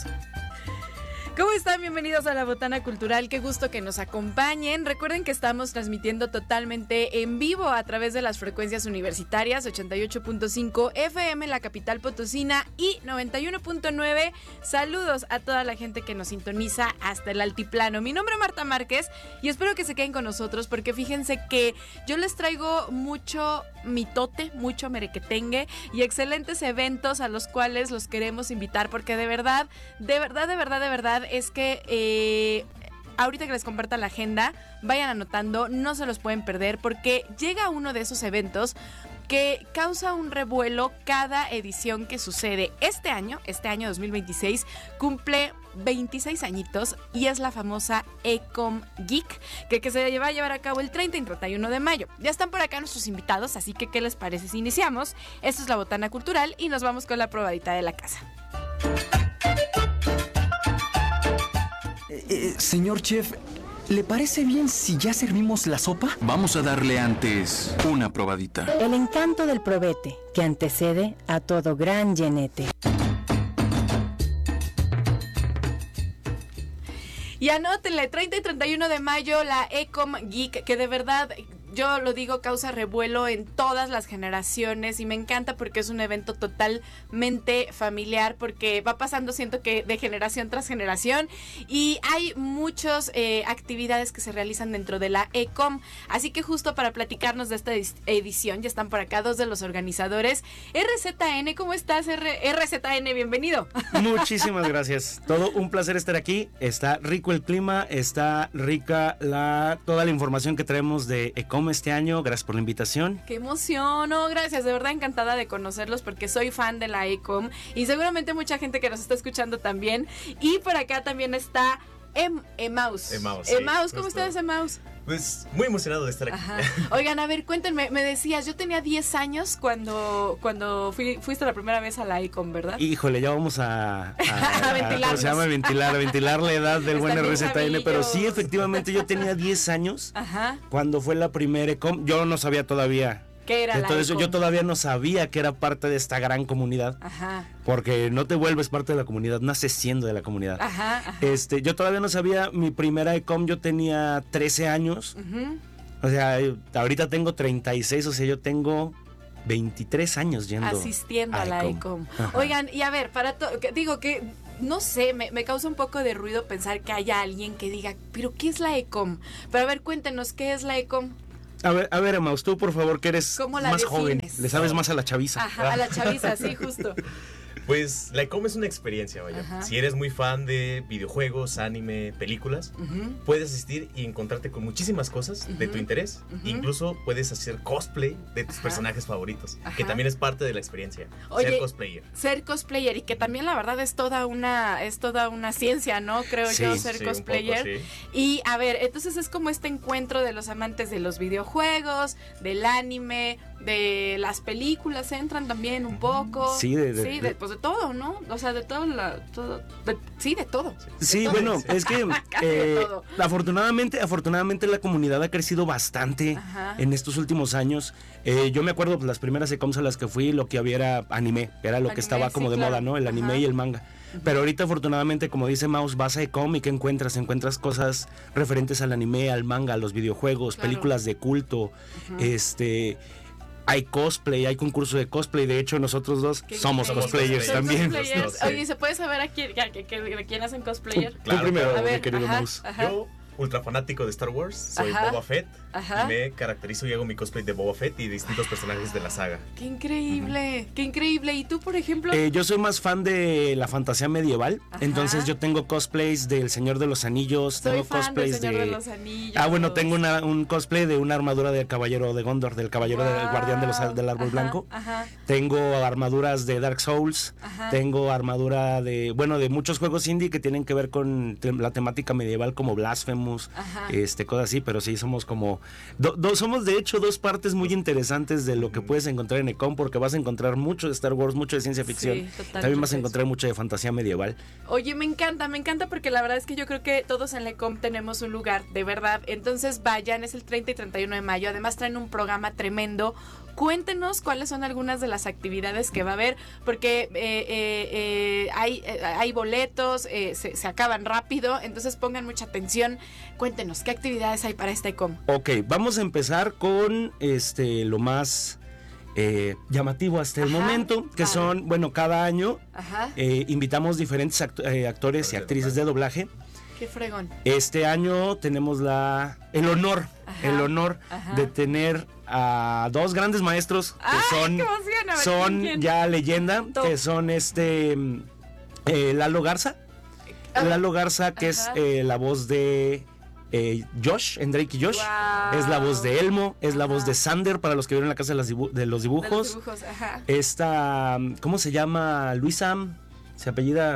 ¿Cómo están? Bienvenidos a La Botana Cultural. Qué gusto que nos acompañen. Recuerden que estamos transmitiendo totalmente en vivo a través de las frecuencias universitarias 88.5 FM en la capital potosina y 91.9. Saludos a toda la gente que nos sintoniza hasta el altiplano. Mi nombre es Marta Márquez y espero que se queden con nosotros porque fíjense que yo les traigo mucho mitote, mucho merequetengue y excelentes eventos a los cuales los queremos invitar porque de verdad es que ahorita que les comparta la agenda, vayan anotando, no se los pueden perder porque llega uno de esos eventos que causa un revuelo cada edición que sucede. Este año 2026, cumple 26 añitos y es la famosa Ecom Geek que se va a llevar a cabo el 30 y 31 de mayo. Ya están por acá nuestros invitados, así que ¿qué les parece si iniciamos? Esto es La Botana Cultural y nos vamos con la probadita de la casa. Señor chef, ¿le parece bien si ya servimos la sopa? Vamos a darle antes una probadita. El encanto del probete, que antecede a todo gran llenete. Y anótenle, 30 y 31 de mayo, la Ecom Geek, que de verdad, yo lo digo, causa revuelo en todas las generaciones y me encanta porque es un evento totalmente familiar, porque va pasando, siento que de generación tras generación y hay muchas actividades que se realizan dentro de la Ecom, así que justo para platicarnos de esta edición, ya están por acá dos de los organizadores. RZN, ¿cómo estás? RZN, bienvenido. Muchísimas gracias, todo un placer estar aquí, está rico el clima, está rica toda la información que traemos de Ecom este año. Gracias por la invitación. ¡Qué emoción! No, gracias, de verdad encantada de conocerlos porque soy fan de la Ecom y seguramente mucha gente que nos está escuchando también. Y por acá también está Emaus. Emaus, ¿cómo estás, Emaus? Pues muy emocionado de estar aquí. Ajá. Oigan, a ver, cuéntenme, me decías, yo tenía 10 años cuando fuiste la primera vez a la Ecom, ¿verdad? Híjole, ya vamos a ventilar. Se llama ventilar la edad del buen RZN, pero sí, efectivamente, yo tenía 10 años. Ajá. Cuando fue la primera Ecom. Yo no sabía todavía ¿qué era entonces la Ecom? Yo todavía no sabía que era parte de esta gran comunidad. Ajá. Porque no te vuelves parte de la comunidad, naces siendo de la comunidad. Ajá. Yo todavía no sabía, mi primera Ecom yo tenía 13 años. Uh-huh. O sea, ahorita tengo 36, o sea, yo tengo 23 años yendo asistiendo a la Ecom. Oigan, y a ver, digo que no sé, me causa un poco de ruido pensar que haya alguien que diga, pero ¿qué es la Ecom? Pero a ver, cuéntenos, ¿qué es la Ecom? A ver, Emaus, tú por favor, que eres más joven, le sabes más a la chaviza. Ajá, a la chaviza, sí, justo. Pues la Ecom es una experiencia, vaya. Ajá. Si eres muy fan de videojuegos, anime, películas, puedes asistir y encontrarte con muchísimas cosas de tu interés. Incluso puedes hacer cosplay de tus personajes favoritos, que también es parte de la experiencia. Oye, ser cosplayer. Y que también la verdad es toda una ciencia, ¿no? Creo yo, ser cosplayer. Un poco, sí. Y a ver, entonces es como este encuentro de los amantes de los videojuegos, del anime, de las películas, entran también un poco. Sí, pues de todo, ¿no? O sea, de todo, de todo. Sí, bueno, es que afortunadamente la comunidad ha crecido bastante en estos últimos años. Yo me acuerdo, pues, las primeras Ecoms a las que fui, lo que había era anime, era lo que estaba como de moda, ¿no? El anime y el manga. Pero ahorita afortunadamente, como dice Maus, vas a Ecom y ¿qué encuentras? Encuentras cosas referentes al anime, al manga, a los videojuegos, películas de culto, hay cosplay, hay concurso de cosplay. De hecho, nosotros dos somos cosplayers también. Oye, ¿se puede saber a quién hacen cosplayer? Claro, tú primero, claro. mi querido Maus. Yo, ultra fanático de Star Wars, soy Boba Fett. Y me caracterizo y hago mi cosplay de Boba Fett y distintos personajes de la saga. ¡Qué increíble! ¡Qué increíble! ¿Y tú, por ejemplo? Yo soy más fan de la fantasía medieval. Entonces yo tengo cosplays del Señor de los Anillos. Tengo cosplays del Señor de los Anillos. Bueno, tengo un cosplay de una armadura del Caballero de Gondor, del Caballero del Guardián del Árbol Blanco. Tengo armaduras de Dark Souls. Tengo armadura de muchos juegos indie que tienen que ver con la temática medieval, como Blasphemous, cosas así. Pero sí, somos como somos de hecho dos partes muy interesantes de lo que puedes encontrar en Ecom, porque vas a encontrar mucho de Star Wars, mucho de ciencia ficción, también vas a encontrar mucho de fantasía medieval. Oye, me encanta porque la verdad es que yo creo que todos en la Ecom tenemos un lugar, de verdad. Entonces vayan, es el 30 y 31 de mayo, además traen un programa tremendo Cuéntenos cuáles son algunas de las actividades que va a haber, porque hay boletos, se acaban rápido, entonces pongan mucha atención. Cuéntenos, ¿qué actividades hay para esta ICOM? Ok, vamos a empezar con lo más llamativo hasta el momento, que son, bueno, cada año invitamos diferentes actores y actrices de doblaje. Qué fregón. Este año tenemos el honor de tener a dos grandes maestros que son ya leyenda, que son Lalo Garza. Lalo Garza, que es la voz de Josh, en Drake y Josh. Wow. Es la voz de Elmo, es la voz de Sander para los que vieron La Casa de los Dibujos. Esta, ¿cómo se llama? Luisa, se apellida...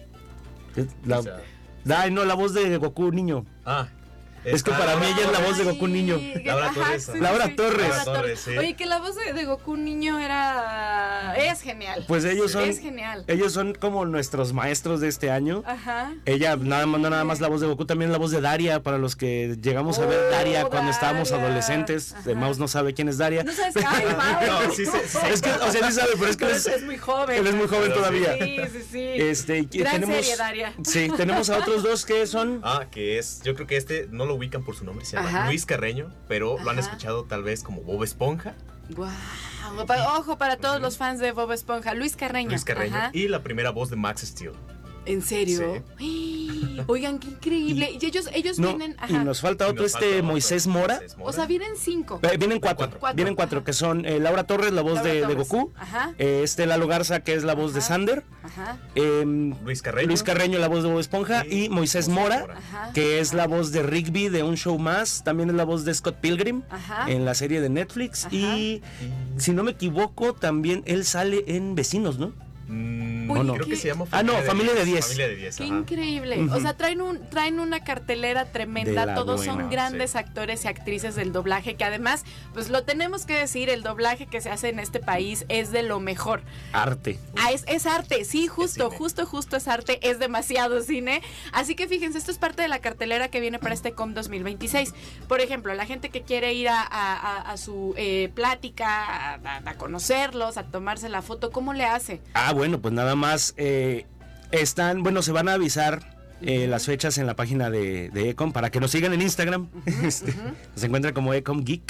la voz de Goku niño. Es que para mí ella es la voz de Goku niño. Laura Torres. Sí, Laura Torres. Sí. Oye, que la voz de Goku niño es genial. Pues ellos son, es genial. Ellos son como nuestros maestros de este año. Ajá. Ella nada más la voz de Goku, también la voz de Daria, para los que llegamos a ver Daria cuando estábamos adolescentes. Mouse no sabe quién es Daria. No sabes qué. Es que, o sea, sí sabe, pero es que él es muy joven. Él es muy joven todavía. Sí. Gran serie, Daria. Sí, tenemos a otros dos que son... que es, yo creo que no lo ubican por su nombre, se llama Luis Carreño, pero lo han escuchado tal vez como Bob Esponja. Wow. Ojo para todos los fans de Bob Esponja, Luis Carreño. Y la primera voz de Max Steel. ¿En serio? Sí. Oigan, qué increíble. Y ellos vienen... Y nos falta otro, Moisés Mora. O sea, vienen 5. Vienen cuatro, que son Laura Torres, la voz de Goku. Lalo Garza, que es la voz de Sander. Luis Carreño, la voz de Bob Esponja. Y Moisés Mora, que es la voz de Rigby de Un Show Más. También es la voz de Scott Pilgrim en la serie de Netflix. Y si no me equivoco, también él sale en Vecinos, ¿no? Creo que se llama Familia de 10. Familia de 10. Qué increíble. O sea, traen una cartelera tremenda. Todos son grandes actores y actrices del doblaje, que además, pues lo tenemos que decir, el doblaje que se hace en este país es de lo mejor. Arte. Es arte, sí, justo es arte, es demasiado cine. Así que fíjense, esto es parte de la cartelera que viene para este ICOM 2026. Por ejemplo, la gente que quiere ir a su plática, a conocerlos, a tomarse la foto, ¿cómo le hace? Bueno, pues nada más se van a avisar las fechas en la página de Ecom para que nos sigan en Instagram. Se encuentra como Ecom Geek.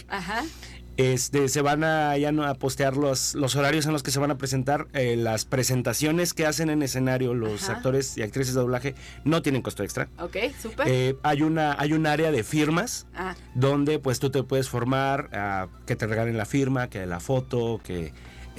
Se van a postear los horarios en los que se van a presentar. Las presentaciones que hacen en escenario los actores y actrices de doblaje no tienen costo extra. Ok, súper. Hay un área de firmas donde pues tú te puedes formar, que te regalen la firma, que la foto, que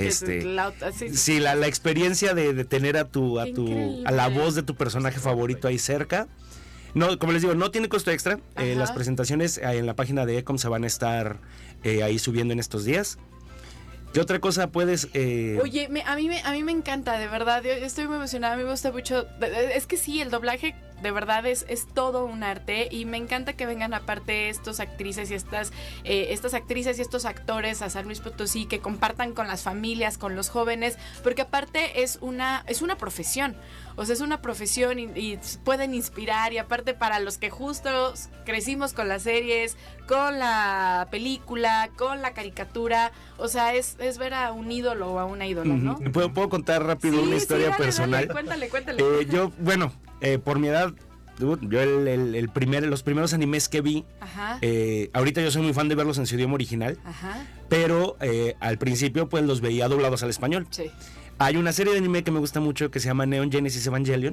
la experiencia de tener a la voz de tu personaje favorito ahí cerca. No, como les digo, no tiene costo extra. Las presentaciones en la página de Ecom se van a estar ahí subiendo en estos días. ¿Qué otra cosa puedes...? Oye, a mí me encanta, de verdad. Yo estoy muy emocionada, a mí me gusta mucho. Es que sí, el doblaje de verdad es todo un arte, y me encanta que vengan aparte estas actrices y estas actrices y estos actores a San Luis Potosí, que compartan con las familias, con los jóvenes, porque aparte es una profesión. O sea, es una profesión y pueden inspirar, y aparte para los que justo crecimos con las series, con la película, con la caricatura, o sea, es ver a un ídolo o a una ídola, ¿no? ¿Puedo contar rápido una historia personal? Cuéntale. Yo, por mi edad, yo los primeros animes que vi, ahorita yo soy muy fan de verlos en su idioma original, pero al principio pues los veía doblados al español. Sí. Hay una serie de anime que me gusta mucho que se llama Neon Genesis Evangelion.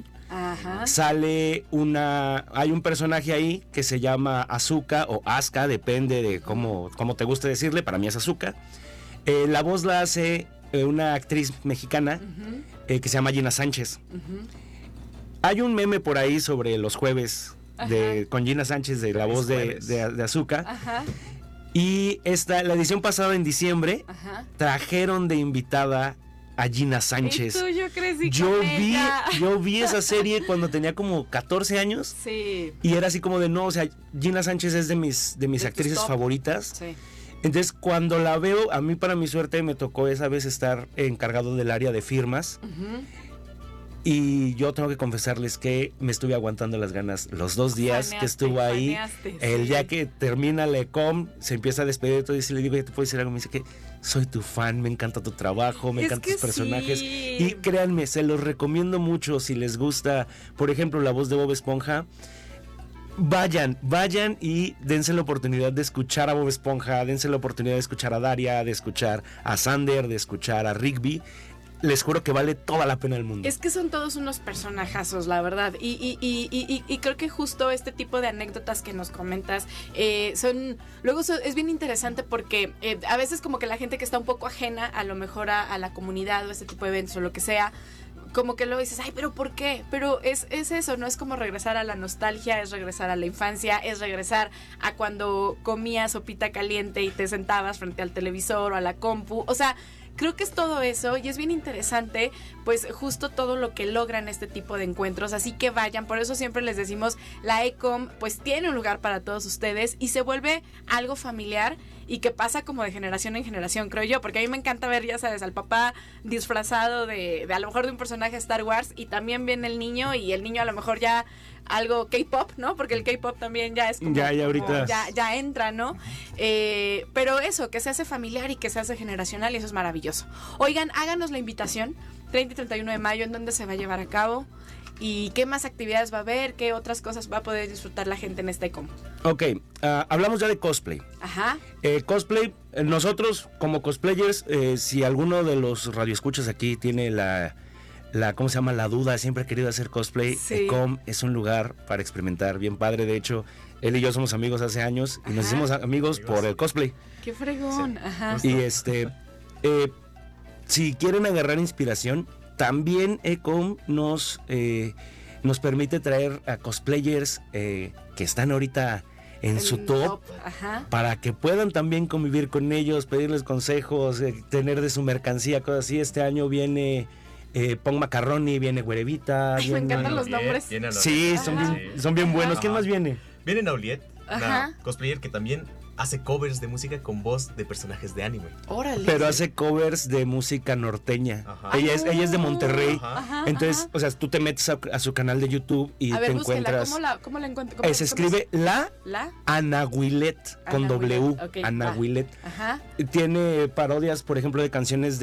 Hay un personaje ahí que se llama Asuka o Asuka, depende de cómo te guste decirle. Para mí es Asuka. La voz la hace una actriz mexicana que se llama Gina Sánchez. Hay un meme por ahí sobre los jueves con Gina Sánchez de la voz de Asuka. Y la edición pasada en diciembre trajeron de invitada a Gina Sánchez. ¿Y tú, yo crecí con ella? Yo vi esa serie cuando tenía como 14 años. Sí. Y era así como de no, o sea, Gina Sánchez es de mis actrices favoritas. Sí. Entonces, cuando la veo, a mí, para mi suerte, me tocó esa vez estar encargado del área de firmas. Y yo tengo que confesarles que me estuve aguantando las ganas los 2 días que estuvo ahí. El día que termina la ECOM, se empieza a despedir de todo y le digo, ¿ya te puedo decir algo? Me dice que soy tu fan, me encanta tu trabajo, me encantan tus personajes. Sí. Y créanme, se los recomiendo mucho si les gusta, por ejemplo, la voz de Bob Esponja. Vayan y dense la oportunidad de escuchar a Bob Esponja, dense la oportunidad de escuchar a Daria, de escuchar a Sander, de escuchar a Rigby. Les juro que vale toda la pena del mundo. Es que son todos unos personajazos, la verdad. Y creo que justo este tipo de anécdotas que nos comentas es bien interesante porque a veces como que la gente que está un poco ajena a lo mejor a la comunidad o este tipo de eventos o lo que sea, como que luego dices, ay, pero ¿por qué? Pero es eso, ¿no? Es como regresar a la nostalgia, es regresar a la infancia, es regresar a cuando comías sopita caliente y te sentabas frente al televisor o a la compu. O sea, creo que es todo eso y es bien interesante, pues justo todo lo que logran este tipo de encuentros, así que vayan, por eso siempre les decimos, la ECOM pues tiene un lugar para todos ustedes y se vuelve algo familiar y que pasa como de generación en generación, creo yo, porque a mí me encanta ver, ya sabes, al papá disfrazado de a lo mejor de un personaje de Star Wars y también viene el niño y el niño a lo mejor ya algo K-pop, ¿no? Porque el K-pop también ya es como... Ya ahorita... Ya entra, ¿no? Pero eso, que se hace familiar y que se hace generacional y eso es maravilloso. Oigan, háganos la invitación, 30 y 31 de mayo, ¿en dónde se va a llevar a cabo? ¿Y qué más actividades va a haber? ¿Qué otras cosas va a poder disfrutar la gente en este ECOM? Ok, hablamos ya de cosplay. Ajá. Cosplay, nosotros como cosplayers, si alguno de los radioescuchas aquí tiene ¿cómo se llama? La duda, siempre he querido hacer cosplay. Sí. ECOM es un lugar para experimentar bien padre. De hecho, él y yo somos amigos hace años y nos hicimos amigos por el cosplay. ¡Qué fregón! Sí. Ajá. Y si quieren agarrar inspiración, también ECOM nos permite traer a cosplayers que están ahorita en su top. Para que puedan también convivir con ellos, pedirles consejos, tener de su mercancía, cosas así. Este año viene... Pong Macaroni, viene Güerevita. Me encantan los nombres. Sí, son bien buenos. ¿Quién más viene? Viene Nauliet, una cosplayer que también hace covers de música con voz de personajes de anime. Órale. Pero hace covers de música norteña. Ella es de Monterrey. Entonces, o sea, tú te metes a su canal de YouTube y te encuentras. ¿Cómo la encuentro? Se escribe la Anahuilet con W. Okay, Anahuilet. Tiene parodias, por ejemplo, de canciones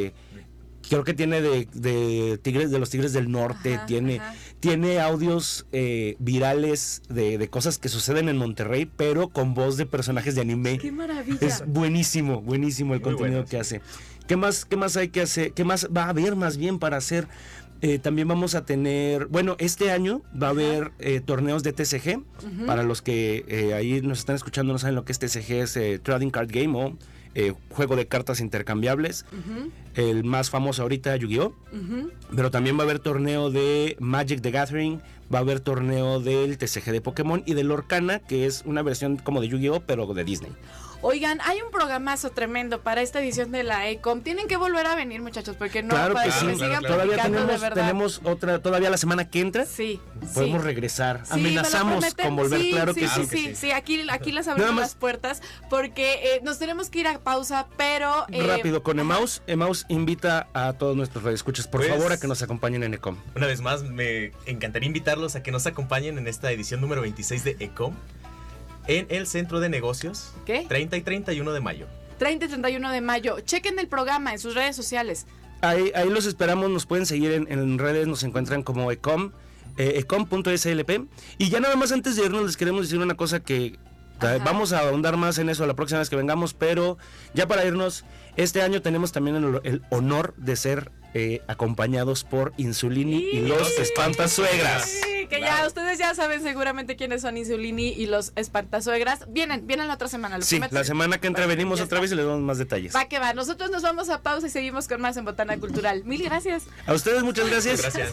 creo que tiene de los Tigres del Norte, tiene audios virales de cosas que suceden en Monterrey, pero con voz de personajes de anime. ¡Qué maravilla! Es buenísimo el contenido que hace. ¿Qué más hay que hacer? ¿Qué más va a haber más bien para hacer? También vamos a tener, bueno, este año va a haber torneos de TCG. Para los que ahí nos están escuchando no saben lo que es TCG, es Trading Card Game o juego de cartas intercambiables. El más famoso ahorita, Yu-Gi-Oh! Pero también va a haber torneo de Magic the Gathering, va a haber torneo del TCG de Pokémon y del Lorcana, que es una versión como de Yu-Gi-Oh! Pero de Disney. Oigan, hay un programazo tremendo para esta edición de la ECOM. Tienen que volver a venir, muchachos, porque no claro para que que sí. me sigan Todavía platicando, tenemos otra, todavía la semana que entra. Sí. Podemos regresar. Sí, Amenazamos con volver, claro que sí. Sí, aquí les abrimos las puertas porque nos tenemos que ir a pausa, pero... Rápido, con Emaus invita a todos nuestros radioescuchas, por favor, a que nos acompañen en ECOM. Una vez más, me encantaría invitarlos a que nos acompañen en esta edición número 26 de ECOM. En el Centro de Negocios, 30 y 31 de mayo. 30 y 31 de mayo. Chequen el programa en sus redes sociales. Ahí los esperamos, nos pueden seguir en redes, nos encuentran como ECOM, ecom.slp. Y ya nada más antes de irnos les queremos decir una cosa que vamos a ahondar más en eso la próxima vez que vengamos, pero ya para irnos, este año tenemos también el honor de ser acompañados por Insulini y los Espantasuegras. Que ya ustedes ya saben seguramente quiénes son Insulini y los Espantasuegras. Vienen la otra semana. Sí, la semana que entra venimos otra vez y les damos más detalles. Va que va. Nosotros nos vamos a pausa y seguimos con más en Botana Cultural. Mil gracias. A ustedes muchas gracias. Gracias.